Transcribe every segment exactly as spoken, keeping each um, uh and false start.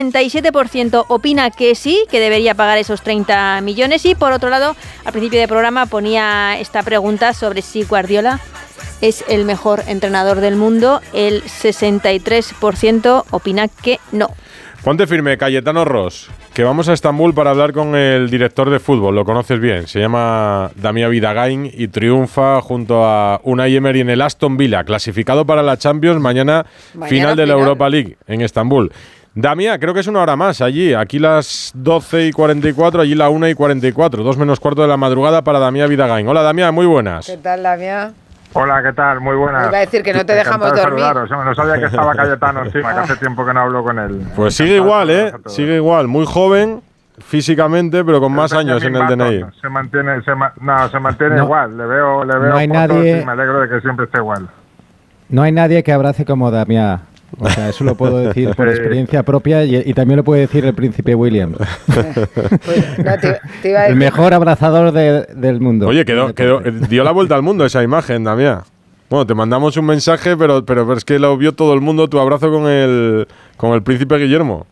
treinta y siete por ciento opina que sí, que debería pagar esos treinta millones. Y por otro lado, al principio del programa ponía esta pregunta sobre si Guardiola es el mejor entrenador del mundo. El sesenta y tres por ciento opina que no. Ponte firme, Cayetano Ros, que vamos a Estambul para hablar con el director de fútbol, lo conoces bien, se llama Damián Vidagain y triunfa junto a Unai Emery en el Aston Villa, clasificado para la Champions, mañana, mañana final de la final. Europa League en Estambul. Damián, creo que es una hora más allí, aquí las doce y cuarenta y cuatro, allí la una y cuarenta y cuatro, dos menos cuarto de la madrugada para Damián Vidagain. Hola Damián, muy buenas. ¿Qué tal, Damián? Hola, ¿qué tal? Muy buenas. Iba a decir que no te dejamos dormir. No sabía que estaba Cayetano encima, que hace tiempo que no hablo con él. Pues sigue igual, ¿eh? Sigue igual, muy joven físicamente, pero con más años en el D N I. Se mantiene, se ma- no, se mantiene no. igual. Le veo, le veo no hay nadie, y me alegro de que siempre esté igual. No hay nadie que abrace como Damián. O sea, eso lo puedo decir por experiencia propia y, y también lo puede decir el príncipe William. Pues, no, te, te iba a decir. El mejor abrazador de, del mundo. Oye, quedó, quedó, dio la vuelta al mundo esa imagen, Damián. Bueno, te mandamos un mensaje, pero, pero, pero es que lo vio todo el mundo, tu abrazo con el, con el príncipe Guillermo.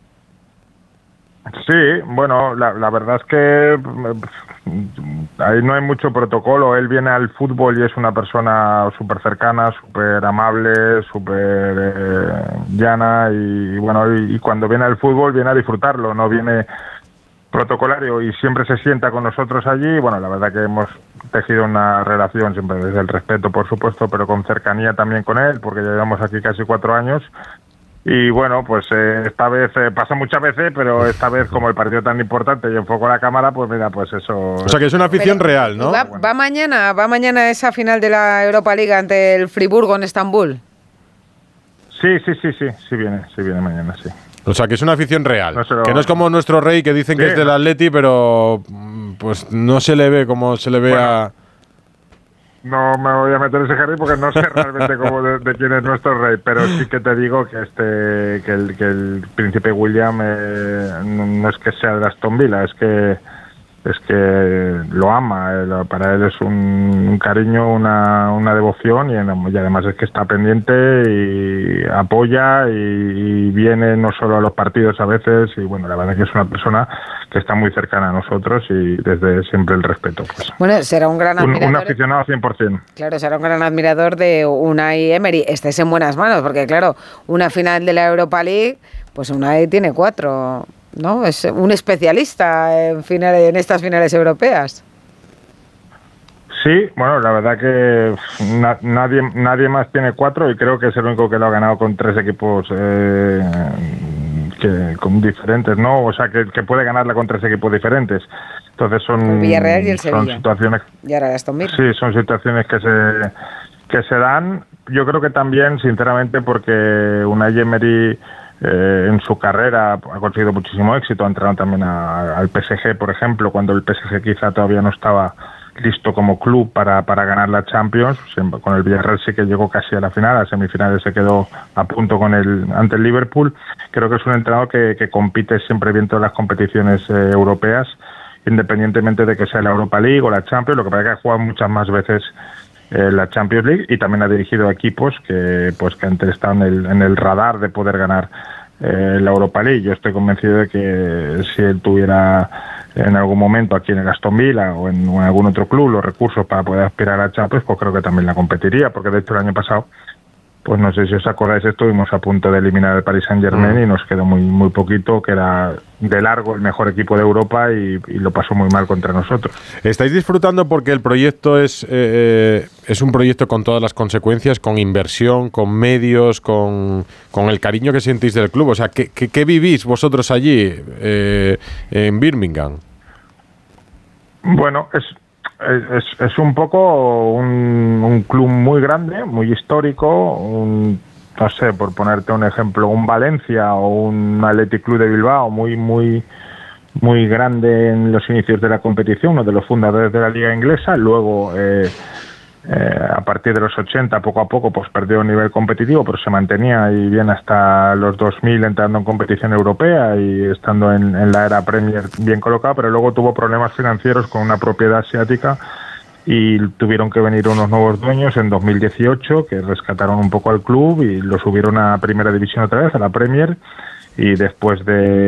Sí, bueno, la, la verdad es que ahí no hay mucho protocolo. Él viene al fútbol y es una persona súper cercana, súper amable, súper eh, llana y, y bueno, y, y cuando viene al fútbol viene a disfrutarlo, no viene protocolario y siempre se sienta con nosotros allí. Bueno, la verdad que hemos tejido una relación siempre desde el respeto, por supuesto, pero con cercanía también con él, porque ya llevamos aquí casi cuatro años. Y bueno, pues eh, esta vez, eh, pasa muchas veces, pero esta vez como el partido tan importante y enfoco la cámara, pues mira, pues eso... O sea que es una afición pero, real, ¿no? Va, va mañana, va mañana esa final de la Europa League ante el Friburgo en Estambul. Sí, sí, sí, sí, sí viene, sí viene mañana, sí. O sea que es una afición real, no lo... que no es como nuestro rey que dicen sí, que es del no. Atleti, pero pues no se le ve como se le ve bueno. a... No me voy a meter ese jardín porque no sé realmente cómo de, de quién es nuestro rey, pero sí que te digo que este que el, que el príncipe William eh, no, no es que sea de Aston Villa, es que es que lo ama, eh, para él es un, un cariño, una, una devoción y, y además es que está pendiente y apoya y, y viene no solo a los partidos a veces y bueno, la verdad es que es una persona que está muy cercana a nosotros y desde siempre el respeto. Pues. Bueno, será un gran admirador. Un, un aficionado cien por ciento. Claro, será un gran admirador de Unai Emery. Estés en buenas manos porque claro, una final de la Europa League, pues Unai tiene cuatro... ¿no? Es un especialista en, finales, en estas finales europeas. Sí, bueno, la verdad que na, nadie nadie más tiene cuatro y creo que es el único que lo ha ganado con tres equipos eh, que, con diferentes, ¿no? O sea, que, que puede ganarla con tres equipos diferentes. Entonces son, el Villarreal y el Sevilla. Son situaciones, y ahora el Aston Villa. Sí, son situaciones que se que se dan. Yo creo que también, sinceramente, porque Unai Emery Eh, en su carrera ha conseguido muchísimo éxito, ha entrenado también a, al P S G, por ejemplo, cuando el P S G quizá todavía no estaba listo como club para, para ganar la Champions. Con el Villarreal sí que llegó casi a la final, a semifinales se quedó a punto con el ante el Liverpool. Creo que es un entrenador que, que compite siempre bien todas las competiciones eh, europeas, independientemente de que sea la Europa League o la Champions. Lo que pasa es que ha jugado muchas más veces eh, la Champions League y también ha dirigido equipos que pues que antes estaban en el, en el radar de poder ganar eh, la Europa League. Yo estoy convencido de que si él tuviera en algún momento aquí en el Aston Villa o en, o en algún otro club los recursos para poder aspirar a Champions, pues creo que también la competiría, porque de hecho el año pasado, pues no sé si os acordáis, estuvimos a punto de eliminar al Paris Saint-Germain mm. y nos quedó muy muy poquito, que era de largo el mejor equipo de Europa y, y lo pasó muy mal contra nosotros. ¿Estáis disfrutando porque el proyecto es eh, es un proyecto con todas las consecuencias, con inversión, con medios, con, con el cariño que sentís del club? O sea, ¿qué, qué, qué vivís vosotros allí eh, en Birmingham? Bueno, es... Es, es un poco un, un club muy grande, muy histórico, un, no sé, por ponerte un ejemplo, un Valencia o un Athletic Club de Bilbao, muy muy muy grande en los inicios de la competición, uno de los fundadores de la liga inglesa. Luego, eh, eh, a partir de los ochenta, poco a poco, pues perdió nivel competitivo, pero se mantenía y bien hasta los dos mil entrando en competición europea y estando en, en la era Premier bien colocado, pero luego tuvo problemas financieros con una propiedad asiática y tuvieron que venir unos nuevos dueños en dos mil dieciocho que rescataron un poco al club y lo subieron a primera división otra vez, a la Premier, y después de